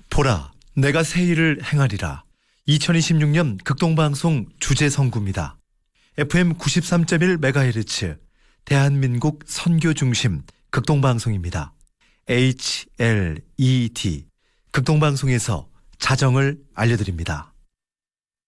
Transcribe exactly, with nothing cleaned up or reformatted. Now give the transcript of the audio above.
보라, 내가 새 일을 행하리라. 이천이십육 년 극동방송 주제선구입니다. 에프엠 구십삼 점 일 메가헤르츠 대한민국 선교 중심 극동방송입니다. 에이치 엘 이 디 극동방송에서 자정을 알려드립니다.